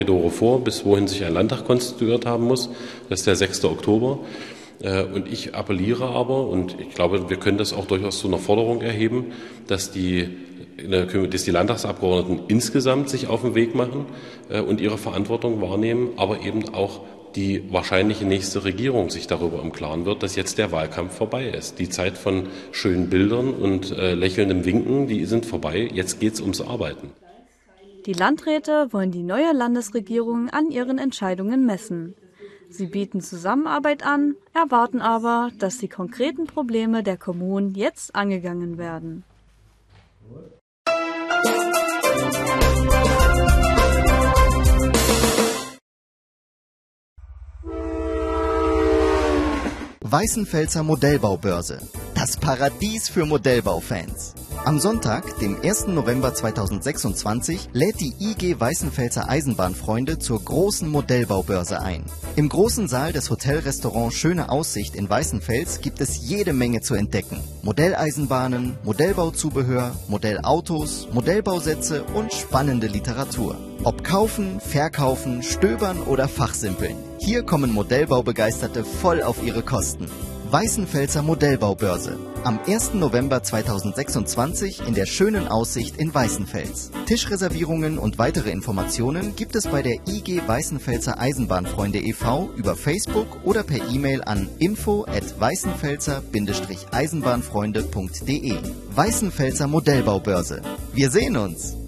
vor, bis wohin sich ein Landtag konstituiert haben muss. Das ist der 6. Oktober. Und ich appelliere aber, und ich glaube, wir können das auch durchaus zu einer Forderung erheben, dass die Landtagsabgeordneten insgesamt sich auf den Weg machen und ihre Verantwortung wahrnehmen, aber eben auch die wahrscheinliche nächste Regierung sich darüber im Klaren wird, dass jetzt der Wahlkampf vorbei ist. Die Zeit von schönen Bildern und lächelndem Winken, die sind vorbei. Jetzt geht es ums Arbeiten. Die Landräte wollen die neue Landesregierung an ihren Entscheidungen messen. Sie bieten Zusammenarbeit an, erwarten aber, dass die konkreten Probleme der Kommunen jetzt angegangen werden. Weißenfelser Modellbaubörse. Das Paradies für Modellbaufans. Am Sonntag, dem 1. November 2026, lädt die IG Weißenfelser Eisenbahnfreunde zur großen Modellbaubörse ein. Im großen Saal des Hotelrestaurants Schöne Aussicht in Weißenfels gibt es jede Menge zu entdecken. Modelleisenbahnen, Modellbauzubehör, Modellautos, Modellbausätze und spannende Literatur. Ob kaufen, verkaufen, stöbern oder fachsimpeln. Hier kommen Modellbaubegeisterte voll auf ihre Kosten. Weißenfelser Modellbaubörse. Am 1. November 2026 in der Schönen Aussicht in Weißenfels. Tischreservierungen und weitere Informationen gibt es bei der IG Weißenfelser Eisenbahnfreunde e.V. über Facebook oder per E-Mail an info@weißenfelser-eisenbahnfreunde.de. Weißenfelser Modellbaubörse. Wir sehen uns!